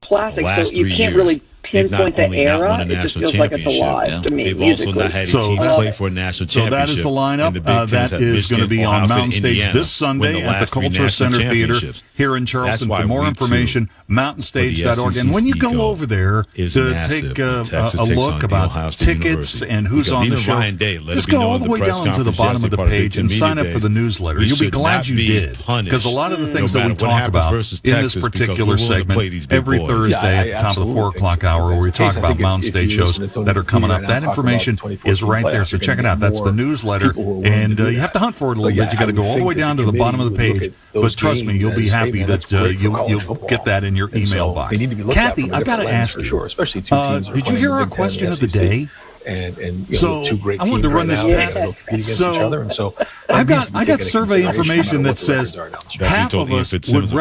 classic, last so you 3 can't years, really they've not pinpoint the only not era. won a It just national feels like it's championship, alive to me. they've also not had a So team that's- play for a national So championship. that is the lineup. in the Big Ten. That At is going to Michigan, be Ohio on State, Mountain Stage Indiana this win Sunday the at the last three Cultural national Center Theater championships. here in That's Charleston. why For more we, information, too, mountainstage.org. for the And when you SEC's go ego over there is to massive take when Texas a takes look on the about Ohio State tickets University. and who's Because on the even show, Ryan Day let just it be go known all in the the way press down to the conference bottom of yesterday, the part of page Big and Ten sign up Media for the Days. newsletter. We You'll be should glad not you be did. punished Because a lot of the things no that we matter what talk happens about versus in this Texas, because particular we're willing to segment play these big every boys. Thursday at the top of the 4 o'clock hour where we talk about Mountain State shows that are coming up. That information is right there. So check it out. That's the newsletter. And you have to hunt for it a little bit. You got to go all the way down to the bottom of the page. But trust me, you'll be happy that you'll get that in your email box. Kathy, I've got to ask you, especially two teams. did you hear our question of the day? And So, two great I wanted teams to run right this now past- that will compete against So, each other. And so I that needs got to be taken into survey consideration no information matter that what the records says are down the stretch. half told of Ian us Fitzsimmons would